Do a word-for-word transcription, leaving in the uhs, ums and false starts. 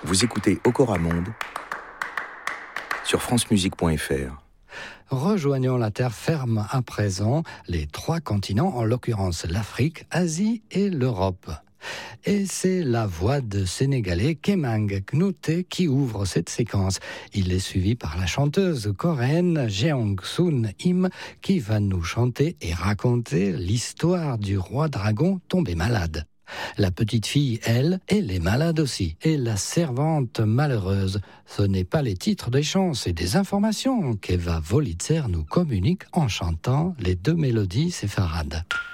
Vous écoutez Okora Monde sur francemusique point f r. Rejoignons la terre ferme à présent, les trois continents, en l'occurrence l'Afrique, Asie et l'Europe. Et c'est la voix de Sénégalais Kemang Knouté qui ouvre cette séquence. Il est suivi par la chanteuse coréenne Jeong Sun Im qui va nous chanter et raconter l'histoire du roi dragon tombé malade. La petite fille, elle, elle est malade aussi. Et la servante malheureuse. Ce n'est pas les titres des chants, c'est des informations qu'Eva Wolitzer nous communique en chantant les deux mélodies séfarades.